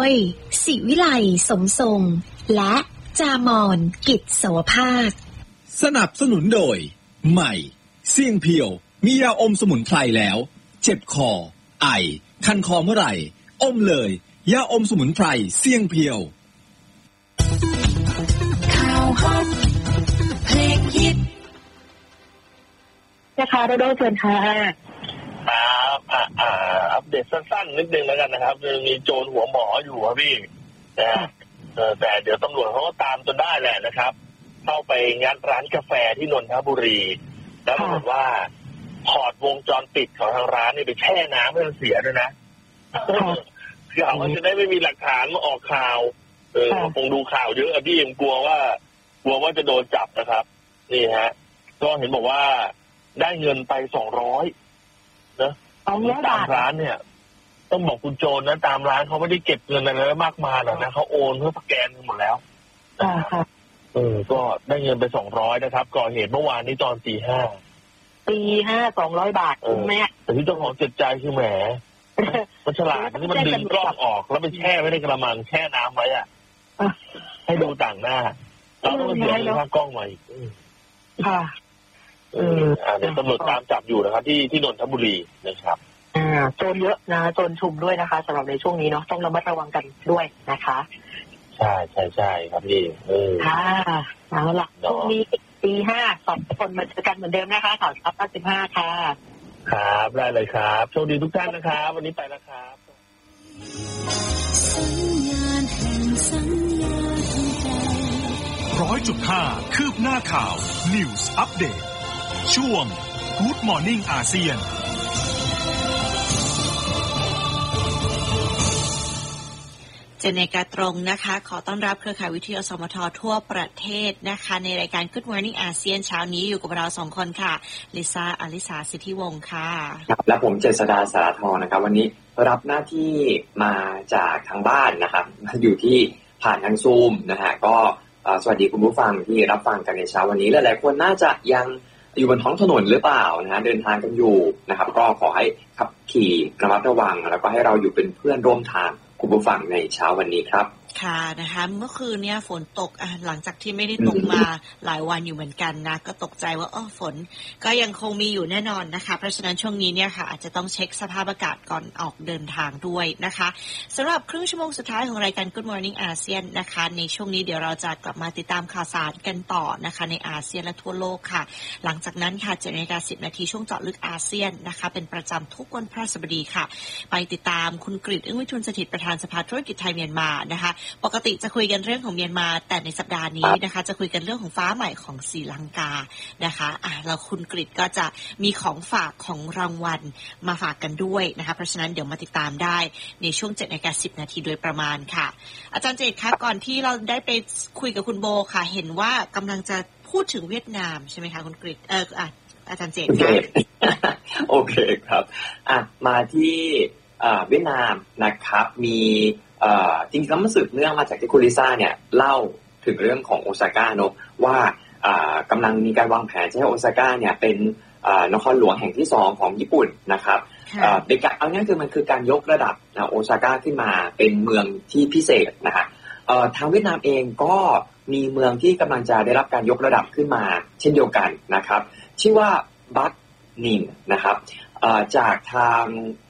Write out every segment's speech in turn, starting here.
ยศิวิไลสมทรงและจามอนกิจโสภาคสนับสนุนโดยใหม่เสี่ยงเพียวมียาอมสมุนไพรแล้วเจ็บคอไอคันคอเมื่อไหร่อมเลยยาอมสมุนไพรเสี่ยงเพียวข่าวฮอตเพลงฮิตนะคะโดยเชิญค่ะครับอัปเดตสั้นๆนิดนึงแล้วกันนะครับมีโจรหัวหมออยู่ครับพี่แต่เดี๋ยวตำรวจเขาก็ตามจนได้แหละนะครับเข้าไปงัดร้านกาแฟที่นนทบุรีแล้วปรากฏว่าถอดวงจรปิดของทางร้านนี่ไปแช่น้ำให้มันเสียด้วยนะคือเอาว่าจะได้ไม่มีหลักฐานมาออกข่าวคงดูข่าวเยอะพี่ยังกลัวว่าจะโดนจับนะครับนี่ฮะก็เห็นบอกว่าได้เงินไป200นะตามร้านเนี่ยต้องบอกคุณโจรนะตามร้านเขาไม่ได้เก็บเงินอะไรมากมายหรอกนะเขาโอนเพื่อสแกนหมดแล้วก็ได้เงินไป200นะครับก่อเหตุเมื่อวานนี้ตอนตี 5 200 บาทคุณแม่แต่ที่เจ้าของเจ็บใจคือแหมมันฉลาดที่มันดึงกล้องออกแล้วไปแช่ไว้ในกระมังแช่น้ำไว้อ่ะให้ดูต่างหน้าแล้วก็เสียเงินค่ากล้องมาอีกค่ะเดี๋ยวตำรวจตามจับอยู่นะครับที่นนทบุรีนะครับโจรเยอะนะโจรชุมด้วยนะคะสำหรับในช่วงนี้เนาะต้องระมัดระวังกันด้วยนะคะใช่ครับพี่ค่ะเอาล่ะพรุ่งนี้ตี 5 2 คนมาเจอกันเหมือนเดิมนะคะข่าวเช้า95ค่ะครับได้เลยครับโชคดีทุกท่านนะครับวันนี้ไปแล้วครับ 100.5 คืบหน้าข่าว News Update ช่วง Good Morning อาเซียน 7 นาฬิกาตรงนะคะขอต้อนรับเครือข่ายวิทยุสมททั่วประเทศนะคะในรายการ Good Morning อาเซียนเช้านี้อยู่กับเรา2คนค่ะลิซ่าอลิสาสิทธิวงศ์ค่ะและผมเจษฎาสารทรนะครับวันนี้รับหน้าที่มาจากทางบ้านนะครับอยู่ที่ผ่านทางซูมนะฮะก็สวัสดีคุณผู้ฟังที่รับฟังกันในเช้าวันนี้หลายๆคนน่าจะยังอยู่บนท้องถนนหรือเปล่านะฮะเดินทางกันอยู่นะครับก็ขอให้ขับขี่ระมัดระวังแล้วก็ให้เราอยู่เป็นเพื่อนร่วมทางคุณผู้ฟังในเช้าวันนี้ครับค่ะนะคะเมื่อคืนเนี่ยฝนตกหลังจากที่ไม่ได้ตกมาหลายวันอยู่เหมือนกันนะก็ตกใจว่าฝนก็ยังคงมีอยู่แน่นอนนะคะเพราะฉะนั้นช่วงนี้เนี่ยค่ะอาจจะต้องเช็คสภาพอากาศก่อนออกเดินทางด้วยนะคะสำหรับครึ่งชั่วโมงสุดท้ายของรายการ Good Morning อาเซียนนะคะในช่วงนี้เดี๋ยวเราจะกลับมาติดตามข่าวสารกันต่อนะคะในอาเซียนและทั่วโลกค่ะหลังจากนั้นค่ะ 7:10 นาทีช่วงเจาะลึกอาเซียนนะคะเป็นประจำทุกวันพฤหัสบดีค่ะไปติดตามคุณกฤษ อึ้งวิทูลสถิตประธานสภาธุรกิจไทยเมียนมานะคะปกติจะคุยกันเรื่องของเมียนมาแต่ในสัปดาห์นี้นะคะจะคุยกันเรื่องของฟ้าใหม่ของศรีลังกานะคะแล้วคุณกฤษก็จะมีของฝากของรางวัลมาฝากกันด้วยนะคะเพราะฉะนั้นเดี๋ยวมาติดตามได้ในช่วง 7:10 นาทีโดยประมาณค่ะอาจารย์เจตคะก่อนที่เราได้ไปคุยกับคุณโบค่ะเห็นว่ากำลังจะพูดถึงเวียดนามใช่ไหมคะคุณกฤษอาจารย์เจตค่ะโอเคครับมาที่เวียดนามนะครับมีจริงๆแล้วมันสืบเนื่องมาจากที่คุณลิซ่าเนี่ยเล่าถึงเรื่องของโอซาก้าเนอะว่ากำลังมีการวางแผนจะให้โอซาก้าเนี่ยเป็นนครหลวงแห่งที่2ของญี่ปุ่นนะครับในการเอาง่ายคือมันคือการยกระดับโอซาก้าขึ้นมาเป็นเมืองที่พิเศษนะฮะทางเวียดนามเองก็มีเมืองที่กำลังจะได้รับการยกระดับขึ้นมาเช่นเดียวกันนะครับชื่อว่าบัตนินนะครับจากทาง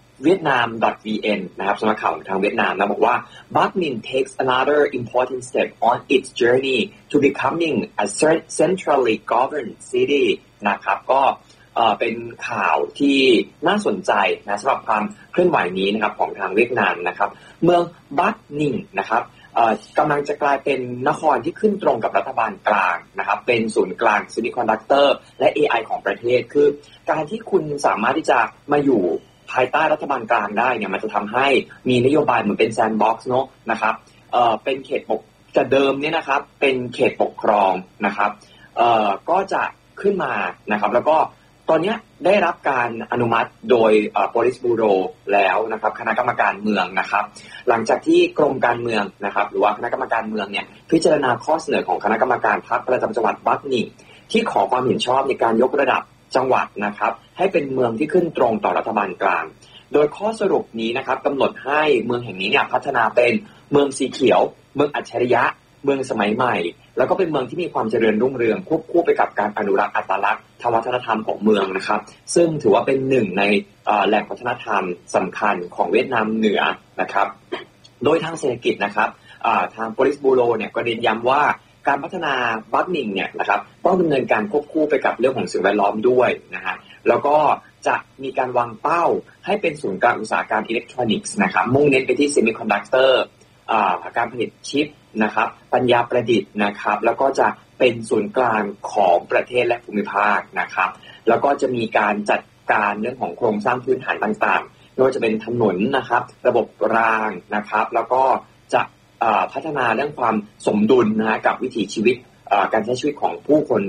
vietnam.vn นะครับสำนักข่าวทางเวียดนามนะบอกว่า Bac Ninh takes another important step on its journey to becoming a centrally governed city นะครับก็เป็นข่าวที่น่าสนใจนะสำหรับความเคลื่อนไหวนี้นะครับของทางเวียดนามนะครับเมืองบัตนินนะครับกำลังจะกลายเป็นนครที่ขึ้นตรงกับรัฐบาลกลางนะครับเป็นศูนย์กลางเซมิคอนดักเตอร์และ AI ของประเทศคือการที่คุณสามารถที่จะมาอยู่ภายใต้รัฐบาลกลางได้เนี่ยมันจะทำให้มีนโยบายเหมือนเป็นแซนด์บ็อกซ์เนาะนะครับเป็นเขตปกจะเดิมเนี่ยนะครับเป็นเขตปกครองนะครับก็จะขึ้นมานะครับแล้วก็ตอนนี้ได้รับการอนุมัติโดยPolice Bureau แล้วนะครับคณะกรรมการเมืองนะครับหลังจากที่กรมการเมืองนะครับหรือว่าคณะกรรมการเมืองเนี่ยพิจารณาข้อเสนอของคณะกรรมการพรรคประจำจังหวัดบัตนินที่ขอความเห็นชอบในการยกระดับจังหวัดนะครับให้เป็นเมืองที่ขึ้นตรงต่อรัฐบาลกลางโดยข้อสรุปนี้นะครับกำหนดให้เมืองแห่งนี้เนี่ยพัฒนาเป็นเมืองสีเขียวเมืองอัจฉริยะเมืองสมัยใหม่แล้วก็เป็นเมืองที่มีความเจริญรุ่งเรืองควบคู่ไปกับการอนุรักษ์อัตลักษณ์ทางวัฒนธรรมของเมืองนะครับซึ่งถือว่าเป็นหนึ่งในแหล่งวัฒนธรรมสำคัญของเวียดนามเหนือนะครับโดยทางเศรษฐกิจนะครับทาง Police Bureau เนี่ยก็เน้นย้ำว่าการพัฒนาบัคนิงเนี่ยนะครับต้องดำเนินการควบคู่ไปกับเรื่องของสิ่งแวดล้อมด้วยนะฮะแล้วก็จะมีการวางเป้าให้เป็นศูนย์กลางอุตสาหกรรมอิเล็กทรอนิกส์นะครับมุ่งเน้นไปที่เซมิคอนดักเตอร์การผลิตชิปนะครับปัญญาประดิษฐ์นะครับแล้วก็จะเป็นศูนย์กลางของประเทศและภูมิภาคนะครับแล้วก็จะมีการจัดการเรื่องของโครงสร้างพื้นฐานต่างๆไม่ว่าจะเป็นถนนนะครับระบบรางนะครับแล้วก็จะพัฒนาเรื่องความสมดุลนะฮะกับวิถีชีวิตการใช้ชีวิตของผู้คน